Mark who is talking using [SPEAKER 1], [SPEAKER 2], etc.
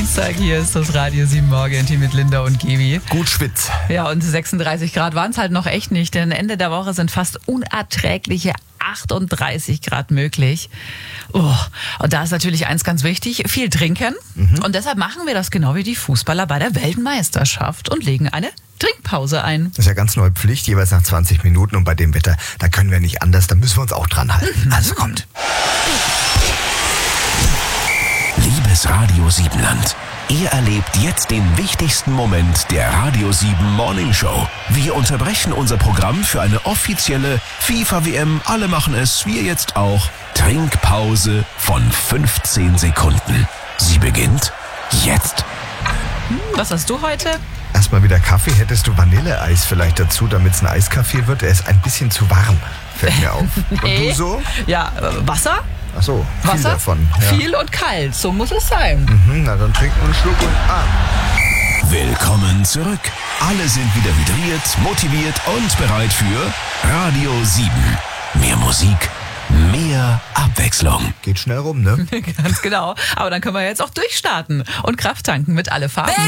[SPEAKER 1] Dienstag, hier ist das Radio 7 Morgen-Team mit Linda und Gibi.
[SPEAKER 2] Gut schwitz.
[SPEAKER 1] Ja, und 36 Grad waren es halt noch echt nicht, denn Ende der Woche sind fast unerträgliche 38 Grad möglich. Oh, und da ist natürlich eins ganz wichtig, viel trinken. Und deshalb machen wir das genau wie die Fußballer bei der Weltmeisterschaft und legen eine Trinkpause ein.
[SPEAKER 2] Das ist ja ganz neue Pflicht, jeweils nach 20 Minuten. Und bei dem Wetter, da können wir nicht anders, da müssen wir uns auch dran halten. Also kommt.
[SPEAKER 3] Liebes Radio Siebenland, ihr erlebt jetzt den wichtigsten Moment der Radio 7 Morning Show. Wir unterbrechen unser Programm für eine offizielle FIFA-WM, alle machen es, wir jetzt auch, Trinkpause von 15 Sekunden. Sie beginnt jetzt.
[SPEAKER 1] Was hast du heute?
[SPEAKER 2] Erstmal wieder Kaffee. Hättest du Vanilleeis vielleicht dazu, damit es ein Eiskaffee wird? Er ist ein bisschen zu warm, fällt mir auf. Und du so?
[SPEAKER 1] Ja, Wasser?
[SPEAKER 2] Ach so, viel
[SPEAKER 1] Wasser?
[SPEAKER 2] davon. Ja.
[SPEAKER 1] Viel und kalt, so muss es sein.
[SPEAKER 2] Na, dann trinken wir einen Schluck und
[SPEAKER 3] Willkommen zurück. Alle sind wieder hydriert, motiviert und bereit für Radio 7. Mehr Musik, mehr Abwechslung.
[SPEAKER 2] Geht schnell rum, ne?
[SPEAKER 1] Ganz genau. Aber dann können wir jetzt auch durchstarten und Kraft tanken mit Alle Farben.